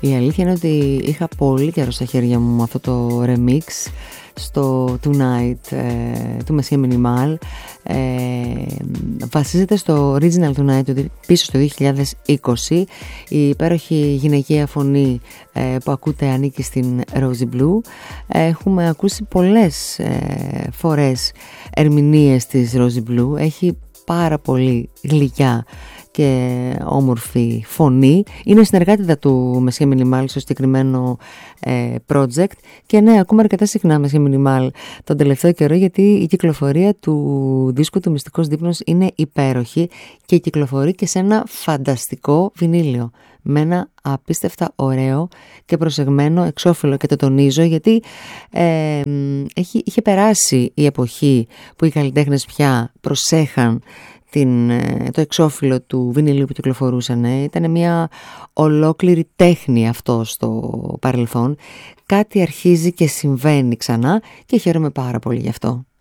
Η αλήθεια είναι ότι είχα πολύ καιρό στα χέρια μου αυτό το remix στο Tonight του Messiah Minimal. Βασίζεται στο original Tonight πίσω στο 2020. Η υπέροχη γυναικεία φωνή που ακούτε ανήκει στην Rosie Blue. Έχουμε ακούσει πολλές φορές ερμηνείες της Rosie Blue. Έχει πάρα πολύ γλυκιά και όμορφη φωνή. Είναι συνεργάτητα του Messiah Minimal στο συγκεκριμένο project. Και ναι, ακούμε αρκετά συχνά Messiah Minimal τον τελευταίο καιρό, γιατί η κυκλοφορία του δίσκου του Μυστικός Δείπνος είναι υπέροχη και κυκλοφορεί και σε ένα φανταστικό βινίλιο με ένα απίστευτα ωραίο και προσεγμένο εξώφυλλο. Και το τονίζω γιατί είχε περάσει η εποχή που οι καλλιτέχνες πια προσέχαν το εξώφυλλο του βινιλίου που κυκλοφορούσαν. Ήταν μια ολόκληρη τέχνη αυτό στο παρελθόν. Κάτι αρχίζει και συμβαίνει ξανά και χαίρομαι πάρα πολύ γι' αυτό.